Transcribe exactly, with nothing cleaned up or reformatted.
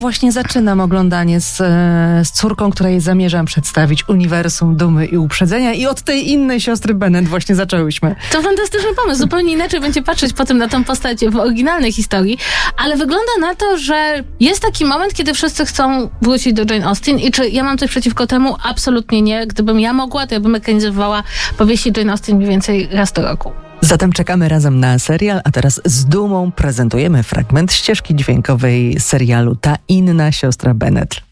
Właśnie zaczynam oglądanie z, z córką, której zamierzam przedstawić uniwersum Dumy i Uprzedzenia, i od tej innej siostry Bennet właśnie zaczęłyśmy. To fantastyczny pomysł. Zupełnie inaczej będzie patrzeć potem na tą postać w oryginalnej historii, ale wygląda na to, że jest taki moment, kiedy wszyscy chcą wrócić do Jane Austen i czy ja mam coś przeciwko temu? Absolutnie nie. Gdybym ja mogła, to ja bym ekranizowała powieści Jane Austen mniej więcej raz do roku. Zatem czekamy razem na serial, a teraz z dumą prezentujemy fragment ścieżki dźwiękowej serialu Ta inna siostra Bennet.